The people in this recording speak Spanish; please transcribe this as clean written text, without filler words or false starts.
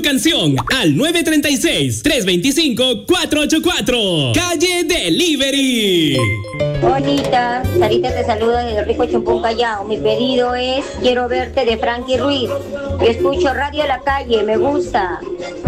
canción al 936-325-484. Calle Delivery. Bonita, Sarita te saluda desde Rico Chumpún, Callao. Mi pedido es Quiero verte de Frankie Ruiz. Escucho Radio La Calle, me gusta.